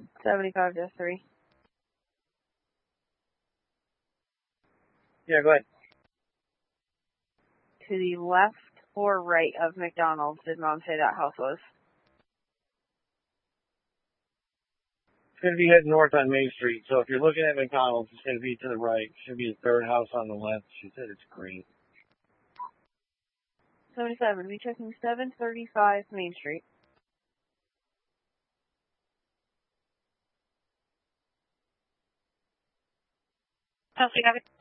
75-3. Yeah, go ahead. To the left or right of McDonald's did Mom say that house was? It's going to be heading north on Main Street. So if you're looking at McDonald's, it's going to be to the right. It should be the third house on the left. She said it's green. 77, be checking 735 Main Street. Chelsea, got it.